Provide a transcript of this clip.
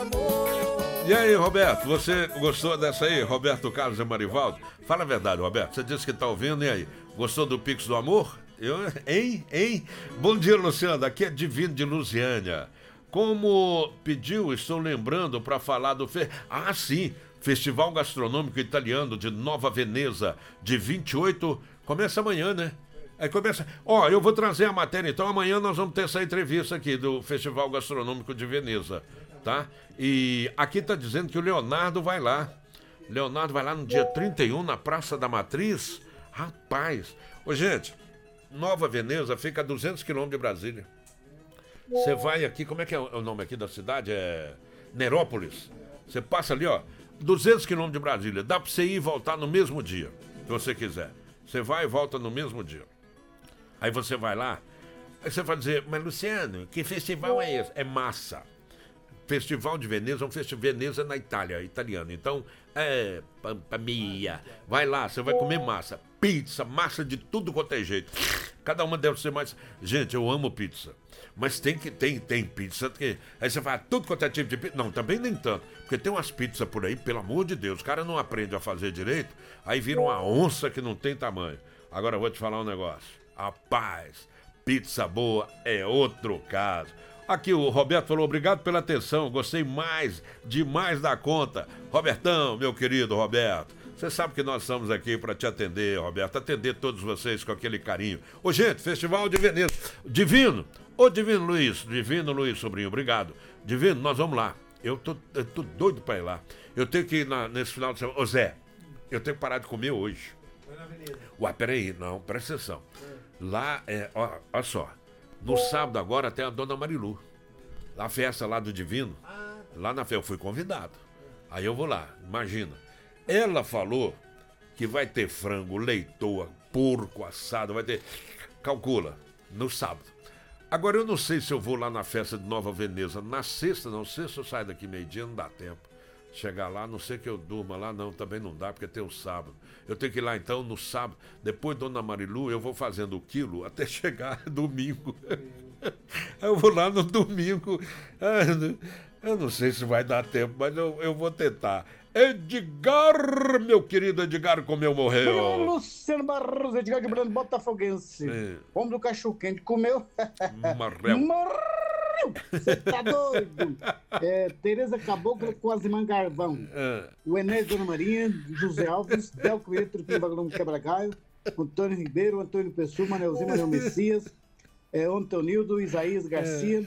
E aí, Roberto, você gostou dessa aí, Roberto Carlos e Marivaldo? Fala a verdade, Roberto, você disse que tá ouvindo, e aí? Gostou do Pix do Amor? Hein? Bom dia, Luciano, aqui é Divino de Lusiânia. Como pediu, estou lembrando para falar do... sim, Festival Gastronômico Italiano de Nova Veneza, de 28, começa amanhã, né? Aí começa... eu vou trazer a matéria, então amanhã nós vamos ter essa entrevista aqui do Festival Gastronômico de Veneza, tá? E aqui tá dizendo que o Leonardo vai lá. Leonardo vai lá no dia 31, na Praça da Matriz. Rapaz! Ô, gente, Nova Veneza fica a 200 quilômetros de Brasília. Você vai aqui, como é que é o nome aqui da cidade? É Nerópolis. Você passa ali, 200 quilômetros de Brasília. Dá pra você ir e voltar no mesmo dia, se você quiser. Você vai e volta no mesmo dia. Aí você vai lá, aí você vai dizer, mas Luciano, que festival é esse? É massa. Festival de Veneza é um festival de Veneza na Itália, italiano. Então, Mamma Mia. Vai lá, você vai comer massa. Pizza, massa de tudo quanto é jeito. Cada uma deve ser mais... Gente, eu amo pizza. Mas tem pizza que... Aí você fala, tudo quanto é tipo de pizza. Não, também nem tanto. Porque tem umas pizzas por aí, pelo amor de Deus. O cara não aprende a fazer direito, aí vira uma onça que não tem tamanho. Agora eu vou te falar um negócio. Rapaz, pizza boa é outro caso. Aqui o Roberto falou, obrigado pela atenção, gostei demais da conta. Robertão, meu querido Roberto, você sabe que nós estamos aqui para te atender, Roberto, atender todos vocês com aquele carinho. Ô, gente, Festival de Veneza, Divino Luiz, sobrinho, obrigado. Divino, nós vamos lá, eu tô doido para ir lá. Eu tenho que ir nesse final de semana. Ô, Zé, eu tenho que parar de comer hoje. Ué, peraí, não, presta atenção. Lá, olha só. No sábado agora tem a Dona Marilu. Na festa lá do Divino. Lá na festa eu fui convidado. Aí eu vou lá, imagina. Ela falou que vai ter frango, leitoa, porco assado, vai ter... Calcula, no sábado. Agora eu não sei se eu vou lá na festa de Nova Veneza. Na sexta, não. Sexta eu saio daqui meio-dia, não dá tempo. Chegar lá, não sei que eu durma lá, não, também não dá, porque tem o sábado. Eu tenho que ir lá então no sábado. Depois, Dona Marilu, eu vou fazendo o quilo até chegar domingo. Eu vou lá no domingo. Eu não sei se vai dar tempo, mas eu vou tentar. Edgar, meu querido Edgar, comeu, morreu. Luciano Barroso, Edgar de Brando, botafoguense. Homem do cachorro quente, comeu. Morreu. Você tá doido? Tereza Caboclo com Aziman Carvão. O Enéas Dona Marinha, José Alves, Del Coelho, Trupinho Bagalão Quebra-Galho, Antônio Ribeiro, Antônio Pessoa, Manelzinho, Manel Messias, Antonildo, Isaías Garcia,